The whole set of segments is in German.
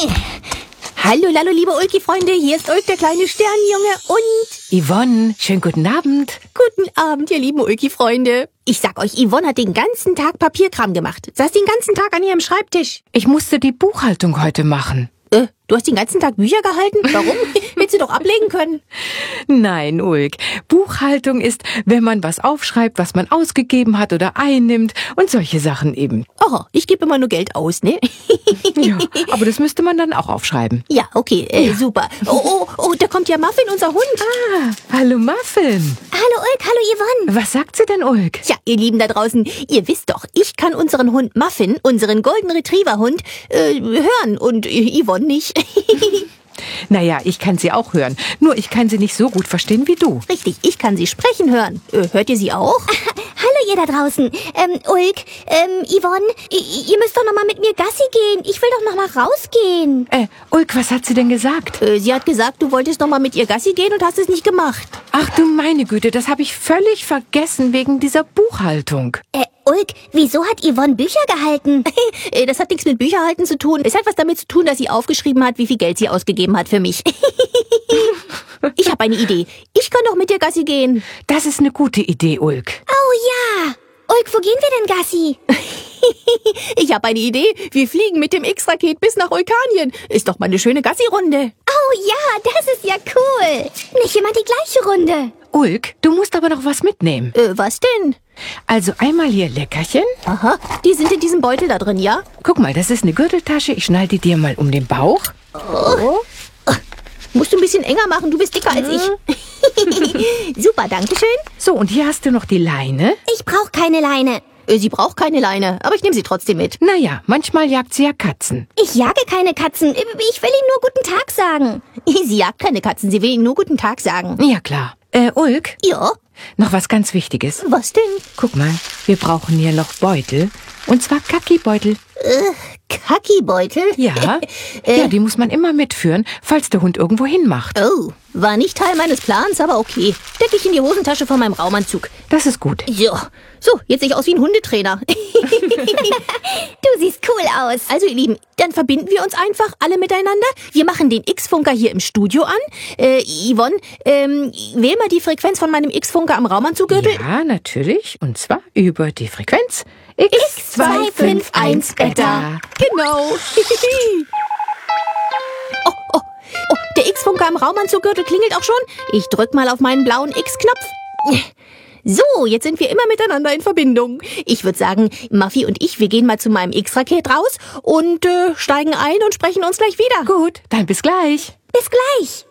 Hallo, hallo, liebe Ulki-Freunde, hier ist Ulk, der kleine Sternjunge und... Yvonne, schönen guten Abend. Guten Abend, ihr lieben Ulki-Freunde. Ich sag euch, Yvonne hat den ganzen Tag Papierkram gemacht. Saß den ganzen Tag an ihrem Schreibtisch. Ich musste die Buchhaltung heute machen. Du hast den ganzen Tag Bücher gehalten? Warum? Hättest du doch ablegen können. Nein, Ulk. Buchhaltung ist, wenn man was aufschreibt, was man ausgegeben hat oder einnimmt und solche Sachen eben. Oh, ich gebe immer nur Geld aus, ne? Ja, aber das müsste man dann auch aufschreiben. Ja, okay, super. Oh, da kommt ja Muffin, unser Hund. Hallo Muffin. Hallo Ulk, hallo Yvonne. Was sagt sie denn, Ulk? Ja, ihr Lieben da draußen, ihr wisst doch, ich kann unseren Hund Muffin, unseren Golden Retriever Hund, hören und Yvonne nicht. Naja, ich kann sie auch hören. Nur ich kann sie nicht so gut verstehen wie du. Richtig, ich kann sie sprechen hören. Hört ihr sie auch? Hallo ihr da draußen. Ulk, Yvonne, ihr müsst doch noch mal mit mir Gassi gehen. Ich will doch noch mal rausgehen. Ulk, was hat sie denn gesagt? Sie hat gesagt, du wolltest noch mal mit ihr Gassi gehen und hast es nicht gemacht. Ach du meine Güte, das habe ich völlig vergessen wegen dieser Buchhaltung. Ulk, wieso hat Yvonne Bücher gehalten? Das hat nichts mit Bücherhalten zu tun. Es hat was damit zu tun, dass sie aufgeschrieben hat, wie viel Geld sie ausgegeben hat für mich. Ich habe eine Idee. Ich kann doch mit dir Gassi gehen. Das ist eine gute Idee, Ulk. Oh ja. Ulk, wo gehen wir denn Gassi? Ich habe eine Idee. Wir fliegen mit dem X-Raket bis nach Ulkanien. Ist doch mal eine schöne Gassi-Runde. Oh ja, das ist ja cool. Nicht immer die gleiche Runde. Ulk, du musst aber noch was mitnehmen. Was denn? Also einmal hier Leckerchen. Aha, die sind in diesem Beutel da drin, ja? Guck mal, das ist eine Gürteltasche. Ich schneide dir mal um den Bauch. Oh. Musst du ein bisschen enger machen, du bist dicker als ich. Super, danke schön. So, und hier hast du noch die Leine. Ich brauche keine Leine. Sie braucht keine Leine, aber ich nehme sie trotzdem mit. Naja, manchmal jagt sie ja Katzen. Ich jage keine Katzen. Ich will Ihnen nur guten Tag sagen. Sie jagt keine Katzen, sie will Ihnen nur guten Tag sagen. Ja, klar. Ulk? Ja? Noch was ganz Wichtiges. Was denn? Guck mal, wir brauchen hier noch Beutel. Und zwar Kaki-Beutel. Kaki-Beutel? Ja. Ja, die muss man immer mitführen, falls der Hund irgendwo hinmacht. Oh, war nicht Teil meines Plans, aber okay. Decke ich in die Hosentasche von meinem Raumanzug. Das ist gut. Ja. So, jetzt sehe ich aus wie ein Hundetrainer. Du siehst cool aus. Also ihr Lieben, dann verbinden wir uns einfach alle miteinander. Wir machen den X-Funker hier im Studio an. Yvonne, wähl mal die Frequenz von meinem X-Funker am Raumanzuggürtel. Ja, natürlich. Und zwar über die Frequenz X251 Beta. Genau. Oh, der X-Funker am Raumanzuggürtel klingelt auch schon. Ich drück mal auf meinen blauen X-Knopf. So, jetzt sind wir immer miteinander in Verbindung. Ich würde sagen, Muffy und ich, wir gehen mal zu meinem X-Raket raus und steigen ein und sprechen uns gleich wieder. Gut, dann bis gleich. Bis gleich.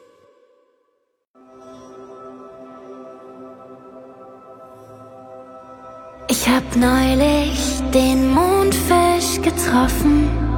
Ich hab neulich den Mondfisch getroffen.